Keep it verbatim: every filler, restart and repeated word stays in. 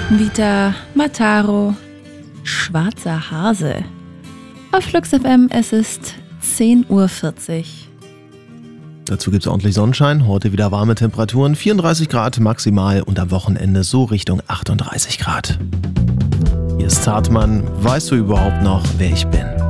Vita Mataro, Schwarzer Hase. Auf Flux F M, es ist zehn Uhr vierzig. Dazu gibt es ordentlich Sonnenschein, heute wieder warme Temperaturen, vierunddreißig Grad maximal und am Wochenende so Richtung achtunddreißig Grad. Hier ist Zartmann, weißt du überhaupt noch, wer ich bin?